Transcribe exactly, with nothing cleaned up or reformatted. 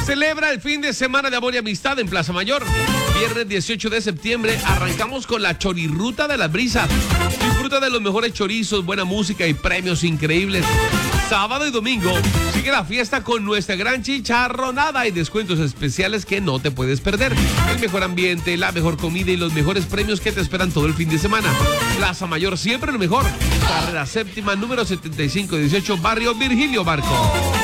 Celebra el fin de semana de amor y amistad en Plaza Mayor. Viernes dieciocho de septiembre arrancamos con la Chorirruta de las Brisas. Disfruta de los mejores chorizos, buena música y premios increíbles. Sábado y domingo sigue la fiesta con nuestra gran chicharronada y descuentos especiales que no te puedes perder. El mejor ambiente, la mejor comida y los mejores premios que te esperan todo el fin de semana. Plaza Mayor, siempre lo mejor. Carrera séptima, número setenta y cinco dieciocho, barrio Virgilio Barco.